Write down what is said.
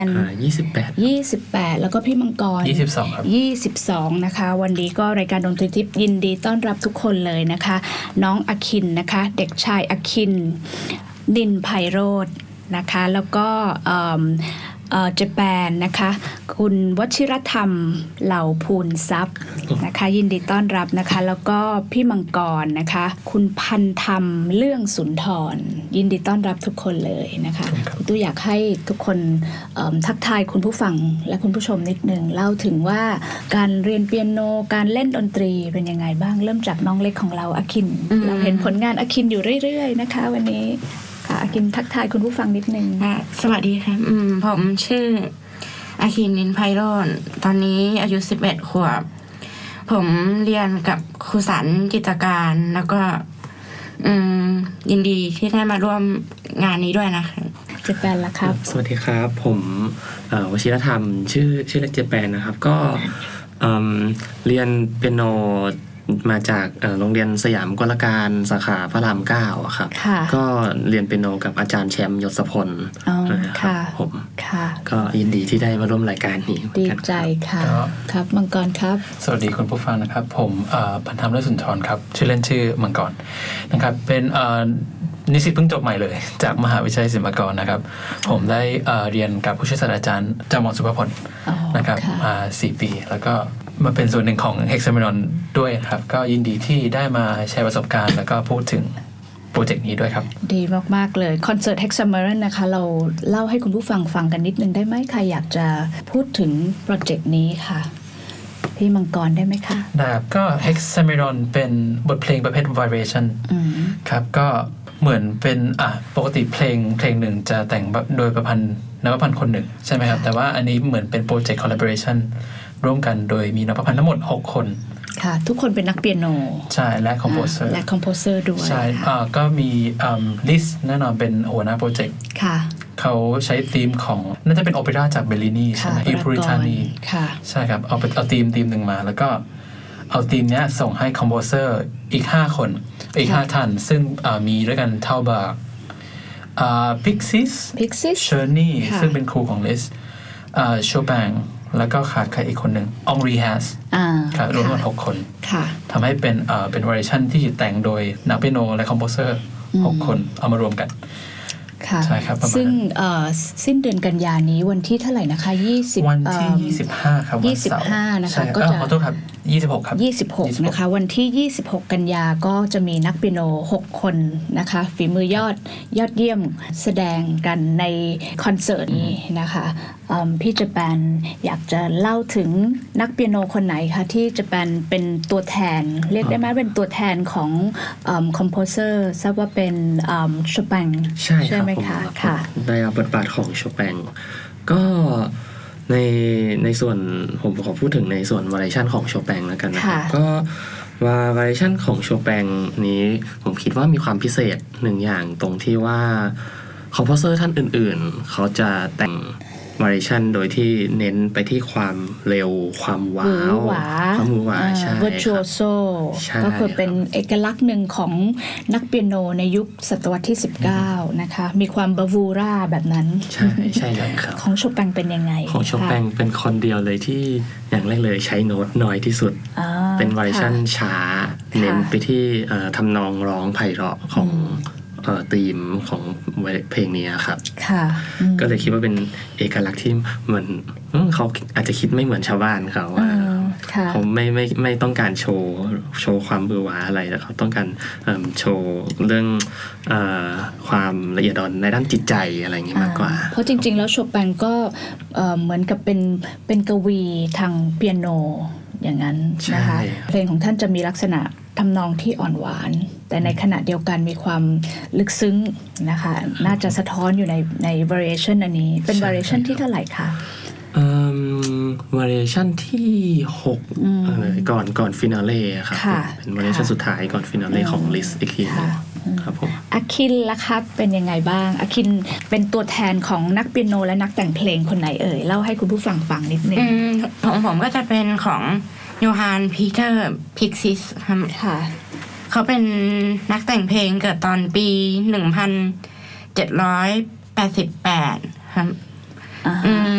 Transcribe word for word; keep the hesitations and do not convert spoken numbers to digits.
อ่ายี่สิบแปดยี่สิบแปดแล้วก็พี่มังกรยี่สิบสองครับยี่สิบสองนะคะวันนี้ก็รายการดนตรีทิพย์ยินดีต้อนรับทุกคนเลยนะคะน้องอคินนะคะเด็กชายอคินนินไพโรจน์นะคะแล้วก็เอ่อเอ่อเจแปนนะคะคุณวชิรธรรมเหล่าภูลทรัพย์นะคะยินดีต้อนรับนะคะแล้วก็พี่มังกรนะคะคุณพันธรรมเรื่องสุนทรยินดีต้อนรับทุกคนเลยนะคะคุณตู้อยากให้ทุกคนทักทายคุณผู้ฟังและคุณผู้ชมนิดนึงเล่าถึงว่าการเรียนเปียโนการเล่นดนตรีเป็นยังไงบ้างเริ่มจากน้องเล็กของเราอคินเราเห็นผลงานอคินอยู่เรื่อยๆนะคะวันนี้อาคินทักทายคุณผู้ฟังนิดนึงสวัสดีค่ะผมชื่ออาคินนินไพโรจน์ตอนนี้อายุสิบเอ็ดขวบผมเรียนกับครูสันจิตรการแล้วก็ยินดีที่ได้มาร่วมงานนี้ด้วยนะคะเจแปนละครับสวัสดีครับผมวชิรธรรมชื่อชื่อเล็กเจแปนนะครับก็เรียนเปียโนมาจากโรงเรียนสยามกลการสาขาพระรามเก้าครับก็เรียนเปียโนกับอาจารย์แชมป์ยศพลค่ะผมก็ยินดีที่ได้มาร่วมรายการนี้ดีใจค่ะครับมังกรครับสวัสดีคุณผู้ฟังนะครับผมพันธรรมเลิศสุนทรครับชื่อเล่นชื่อมังกรนะครับเป็นนิสิตเพิ่งจบใหม่เลยจากมหาวิทยาลัยศิลปากรนะครับผมได้เรียนกับผู้ช่วยศาสตราจารย์จามอนสุภพลนะครับมาสี่ปีแล้วก็มาเป็นส่วนหนึ่งของ Hexameron ด้วยครับก็ยินดีที่ได้มาแชร์ประสบการณ์แล้วก็พูดถึงโปรเจกต์นี้ด้วยครับดีมากๆเลยคอนเสิร์ต Hexameron นะคะเราเล่าให้คุณผู้ฟังฟังกันนิดนึงได้ไหมใครอยากจะพูดถึงโปรเจกต์นี้ค่ะพี่มังกรได้ไหมคะได้ครับก็ Hexameron เป็นบทเพลงประเภท variation ครับก็เหมือนเป็นอ่ะปกติเพลงเพลงหนึ่งจะแต่งโดยประพันธ์นักประพันธ์คนหนึ่งใช่ไหมครับแต่ว่าอันนี้เหมือนเป็นโปรเจกต์ collaboration ร่วมกันโดยมีนักประพันธ์ทั้งหมดหกคนค่ะทุกคนเป็นนักเปียโนใช่และคอมโพเซอร์และคอมโพเซอร์ด้วยใช่อ่าก็มีอ่าลิสแน่นอนเป็นหัวหน้าโปรเจกต์ค่ะเขาใช้ธีมของน่าจะเป็นโอเปร่าจากเบลลินีใช่ไหมอิปูริทานีค่ะใช่ครับเอาเอาธีมธีมหนึ่งมาแล้วก็เอาธีมเนี้ยส่งให้คอมโพเซอร์อีกห้าคนอีกห้าท่านซึ่งมีด้วยกันเท่าบาร์อ่าพิกซิสพิกซิสเชอร์นี่ซึ่งเป็นครูของลิสอ่าโชแปงแล้วก็ขาดใครอีกคนหนึ่งองรีแฮสค่ะรวมกันหกคนทำให้เป็นเอ่อเป็นวอร์ชันที่แต่งโดยนักเปียโนและคอมโพเซอร์หกคนเอามารวมกันใช่ครับซึ่งสิ้นเดือนกันยานี้วันที่เท่าไหร่นะคะยี่สิบวันที่ยี่สิบห้าครับยี่สิบห้านะคะก็จะขอโทษครับยี่สิบหกครับยี่สิบหกนะคะวันที่ยี่สิบหกกันยาก็จะมีนักเปียโนหกคนนะคะฝีมือยอดยอดเยี่ยมแสดงกันในคอนเสิร์ตนี้นะคะพี่เจแปนอยากจะเล่าถึงนักเปียโนคนไหนคะที่เจแปนเป็นตัวแทนเรียกได้ไหมเป็นตัวแทนของคอมโพเซอร์ทราบว่าเป็นโชแปงใช่ใช่ไหมคะค่ะในบทบาทของโชแปงก็ในในส่วนผมขอพูดถึงในส่วนวาริชันของโชแปงแล้วกันนะครับก็ว่าวาริชันของโชแปงนี้ผมคิดว่ามีความพิเศษหนึ่งอย่างตรงที่ว่าคอมโพเซอร์ท่านอื่นๆเขาจะแต่งวาริชันโดยที่เน้นไปที่ความเร็วความว้าวความหวือหวาใช่เวอร์ชวลโซก็คือเป็นเอกลักษณ์หนึ่งของนักเปียโนในยุคศตวรรษที่สิบเก้านะคะมีความบาวูราแบบนั้นใช่ใช่ครับของโชแปงเป็นยังไงของโชแปงเป็นคนเดียวเลยที่อย่างแรกเลยใช้โน้ตน้อยที่สุดเป็นวาริชันช้าเน้นไปที่ทำนองร้องไพเราะของธีมของเพลงนี้ครับก็เลยคิดว่าเป็นเอกลักษณ์ที่เหมือนเขาอาจจะคิดไม่เหมือนชาวบ้านเขาว่าเขาไม่ไม่ไม่ต้องการโชว์โชว์ความบือหวาอะไรแต่เขาต้องการโชว์เรื่องความละเอียดอ่อนในด้านจิตใจอะไรอย่างนี้มากกว่าเพราะจริงๆแล้วโชแปงก็เหมือนกับเป็นเป็นกวีทางเปียโนอย่างนั้นนะคะเพลงของท่านจะมีลักษณะทำนองที่อ่อนหวานแต่ในขณะเดียวกันมีความลึกซึ้งนะคะน่าจะสะท้อนอยู่ในใน variation อันนี้เป็น variation ที่เท่าไหร่คะเอ่อ variation ที่หกก่อนก่อนฟินาเล่ครับเป็น variation สุดท้ายก่อนฟินาเล่ของ Liszt อีกทีครับผมอาคินล่ะครับเป็นยังไงบ้างอาคินเป็นตัวแทนของนักเปียโนและนักแต่งเพลงคนไหนเอ่ยเล่าให้คุณผู้ฟังฟังนิดนึงของผมก็จะเป็นของโยฮานพีเตอร์พิกซิสค่ะเขาเป็นนักแต่งเพลงเกิดตอนปีหนึ่งพันเจ็ดร้อยแปดสิบแปดครับ